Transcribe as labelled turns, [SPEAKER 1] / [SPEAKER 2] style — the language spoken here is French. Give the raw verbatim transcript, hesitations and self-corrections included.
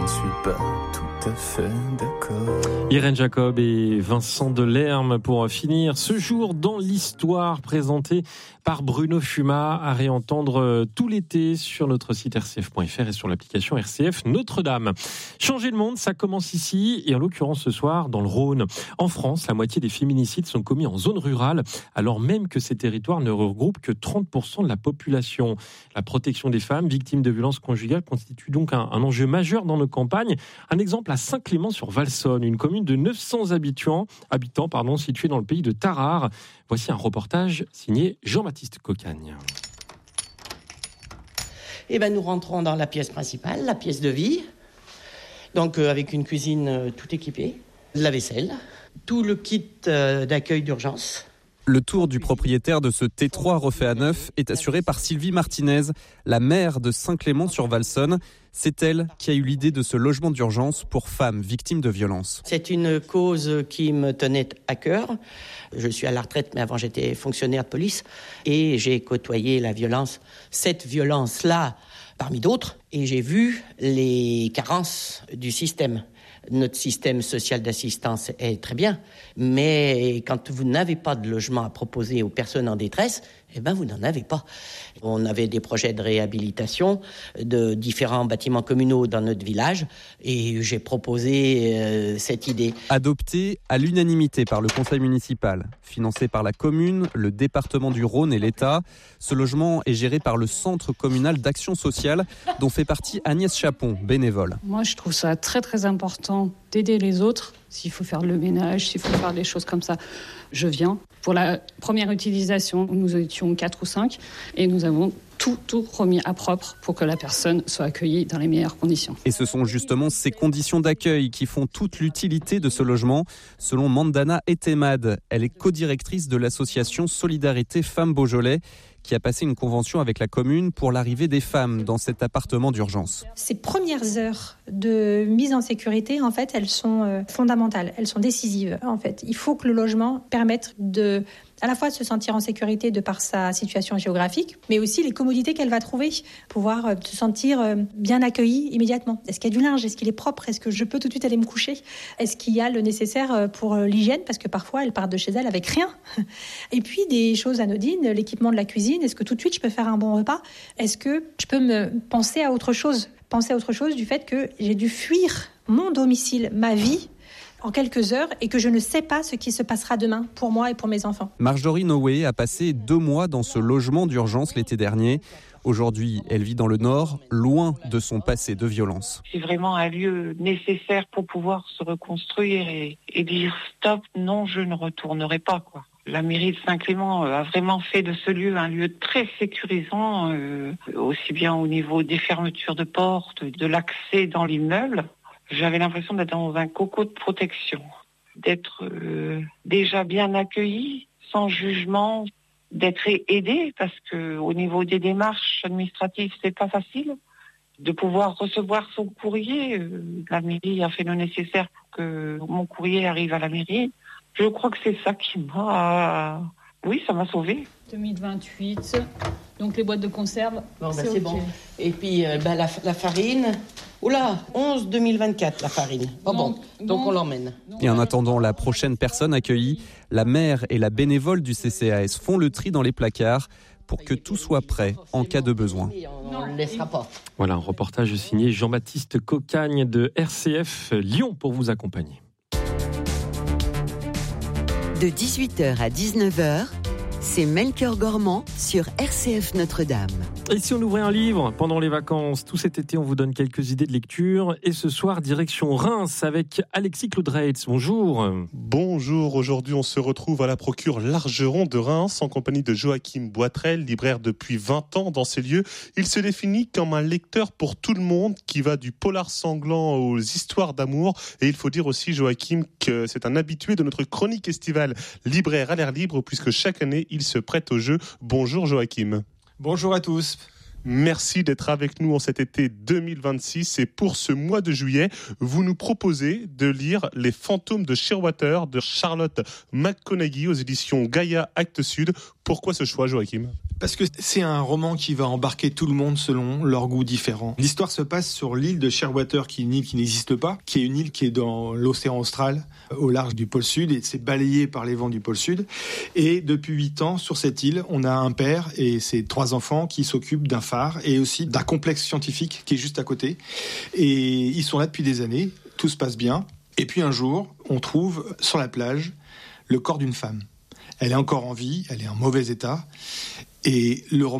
[SPEAKER 1] suis pas tout à fait d'accord.
[SPEAKER 2] Irène Jacob et Vincent Delerme pour finir ce jour dans l'histoire présentée par Bruno Fuma, à réentendre tout l'été sur notre site r c f point f r et sur l'application R C F Notre-Dame. Changer le monde, ça commence ici et en l'occurrence ce soir dans le Rhône. En France, la moitié des féminicides sont commis en zone rurale, alors même que ces territoires ne regroupent que trente pour cent de la population. La protection des femmes victimes de violences conjugales constitue donc un, un enjeu majeur dans nos campagnes. Un exemple à Saint-Clément-sur-Valsonne, une commune de neuf cents habitants, habitants pardon, située dans le pays de Tarare. Voici un reportage signé Jean-Baptiste Cocagne.
[SPEAKER 3] Eh ben, nous rentrons dans la pièce principale, la pièce de vie, donc euh, avec une cuisine euh, tout équipée, de la vaisselle, tout le kit euh, d'accueil d'urgence.
[SPEAKER 4] Le tour du propriétaire de ce T trois refait à neuf est assuré par Sylvie Martinez, la maire de Saint-Clément-sur-Valsonne. C'est elle qui a eu l'idée de ce logement d'urgence pour femmes victimes de violences.
[SPEAKER 3] C'est une cause qui me tenait à cœur. Je suis à la retraite, mais avant j'étais fonctionnaire de police et j'ai côtoyé la violence, cette violence-là parmi d'autres, et j'ai vu les carences du système. Notre système social d'assistance est très bien, mais quand vous n'avez pas de logement à proposer aux personnes en détresse, eh ben vous n'en avez pas. On avait des projets de réhabilitation de différents bâtiments communaux dans notre village et j'ai proposé euh, cette idée.
[SPEAKER 4] Adoptée à l'unanimité par le conseil municipal, financé par la commune, le département du Rhône et l'État, ce logement est géré par le Centre communal d'action sociale dont fait partie Agnès Chapon, bénévole.
[SPEAKER 5] Moi, je trouve ça très très important d'aider les autres. S'il faut faire le ménage, s'il faut faire des choses comme ça, je viens. Pour la première utilisation, nous étions quatre ou cinq et nous avons tout, tout remis à propre pour que la personne soit accueillie dans les meilleures conditions.
[SPEAKER 4] Et ce sont justement ces conditions d'accueil qui font toute l'utilité de ce logement, selon Mandana Etemad. Elle est codirectrice de l'association Solidarité Femmes Beaujolais, qui a passé une convention avec la commune pour l'arrivée des femmes dans cet appartement d'urgence.
[SPEAKER 6] Ces premières heures de mise en sécurité, en fait, elles sont fondamentales, elles sont décisives. En fait, il faut que le logement permette de, à la fois de se sentir en sécurité de par sa situation géographique, mais aussi les commodités qu'elle va trouver, pouvoir se sentir bien accueillie immédiatement. Est-ce qu'il y a du linge ? Est-ce qu'il est propre ? Est-ce que je peux tout de suite aller me coucher ? Est-ce qu'il y a le nécessaire pour l'hygiène ? Parce que parfois, elles partent de chez elles avec rien. Et puis, des choses anodines, l'équipement de la cuisine. Est-ce que tout de suite, je peux faire un bon repas ? Est-ce que je peux me penser à autre chose ? Penser à autre chose du fait que j'ai dû fuir mon domicile, ma vie, en quelques heures et que je ne sais pas ce qui se passera demain pour moi et pour mes enfants.
[SPEAKER 4] Marjorie Noé a passé deux mois dans ce logement d'urgence l'été dernier. Aujourd'hui, elle vit dans le Nord, loin de son passé de violence.
[SPEAKER 7] C'est vraiment un lieu nécessaire pour pouvoir se reconstruire et, et dire stop, non, je ne retournerai pas, quoi. La mairie de Saint-Clément a vraiment fait de ce lieu un lieu très sécurisant, euh, aussi bien au niveau des fermetures de portes, de l'accès dans l'immeuble. J'avais l'impression d'être dans un coco de protection, d'être euh, déjà bien accueilli, sans jugement, d'être aidé, parce que au niveau des démarches administratives, c'est pas facile. De pouvoir recevoir son courrier, euh, la mairie a fait le nécessaire pour que mon courrier arrive à la mairie. Je crois que c'est ça qui m'a... Oui, ça m'a sauvée.
[SPEAKER 5] deux mille vingt-huit, donc les boîtes de conserve,
[SPEAKER 3] bon,
[SPEAKER 5] c'est,
[SPEAKER 3] ben, c'est
[SPEAKER 5] okay.
[SPEAKER 3] bon. Et puis euh, ben, la, la farine... Oula, onze deux mille vingt-quatre la farine. Oh donc, bon, donc on l'emmène.
[SPEAKER 4] Et en attendant la prochaine personne accueillie, la maire et la bénévole du C C A S font le tri dans les placards pour que tout soit prêt en cas de besoin.
[SPEAKER 3] On ne le laissera pas.
[SPEAKER 2] Voilà un reportage signé Jean-Baptiste Cocagne de R C F Lyon pour vous accompagner.
[SPEAKER 8] De dix-huit heures à dix-neuf heures, c'est Melchior Gormand sur R C F Notre-Dame.
[SPEAKER 2] Et si on ouvrait un livre pendant les vacances ? Tout cet été, on vous donne quelques idées de lecture. Et ce soir, direction Reims avec Alexis Claudreitz. Bonjour.
[SPEAKER 9] Bonjour. Aujourd'hui, on se retrouve à la procure Largeron de Reims en compagnie de Joachim Boitrel, libraire depuis vingt ans dans ces lieux. Il se définit comme un lecteur pour tout le monde qui va du polar sanglant aux histoires d'amour. Et il faut dire aussi, Joachim, que c'est un habitué de notre chronique estivale libraire à l'air libre puisque chaque année, il se prête au jeu. Bonjour Joachim.
[SPEAKER 10] Bonjour à tous.
[SPEAKER 9] Merci d'être avec nous en cet été deux mille vingt-six et pour ce mois de juillet, vous nous proposez de lire Les fantômes de Shearwater de Charlotte McConaghy aux éditions Gaïa Actes Sud. Pourquoi ce choix, Joachim ?
[SPEAKER 10] Parce que c'est un roman qui va embarquer tout le monde selon leurs goûts différents. L'histoire se passe sur l'île de Sheerwater, qui est une île qui n'existe pas, qui est une île qui est dans l'océan austral, au large du pôle sud, et c'est balayé par les vents du pôle sud. Et depuis huit ans, sur cette île, on a un père et ses trois enfants qui s'occupent d'un phare et aussi d'un complexe scientifique qui est juste à côté. Et ils sont là depuis des années, tout se passe bien. Et puis un jour, on trouve sur la plage le corps d'une femme. Elle est encore en vie, elle est en mauvais état. Et le roman